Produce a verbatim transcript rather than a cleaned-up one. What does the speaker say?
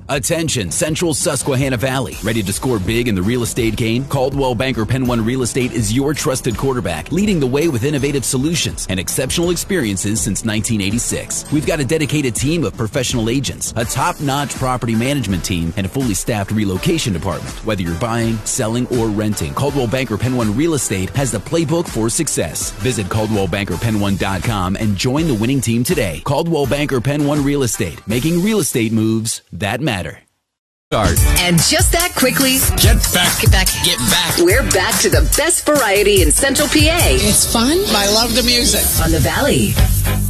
Attention, Central Susquehanna Valley. Ready to score big in the real estate game? Coldwell Banker Penn One Real Estate is your trusted quarterback, leading the way with innovative solutions and exceptional experiences since nineteen eighty-six. We've got a dedicated team of professional agents, a top-notch property management team, and a fully staffed relocation department. Whether you're buying, selling, or renting, Coldwell Banker Penn One Real Estate has the playbook for success. Visit Coldwell Banker Penn One dot com and join the winning team today. Coldwell Banker Penn One Real Estate, making real estate moves that matter. Start. And just that quickly, get back, get back, get back. We're back to the best variety in Central P A. It's fun. I love the music. On the Valley.